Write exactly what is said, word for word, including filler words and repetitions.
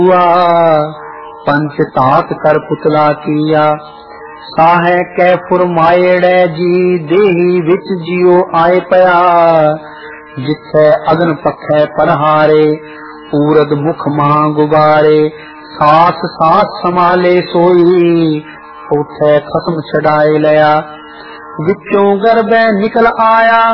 हुआ पंच तात कर पुतला किया साहे कै फुरमाएड़े जी देही विच जियो आए पया जिथे अगन पखै परहारे पूरद मुख मां गुबारे सास सास संभाले सोई उठे खत्म छड़ाए लया विचों गर्भे निकल आया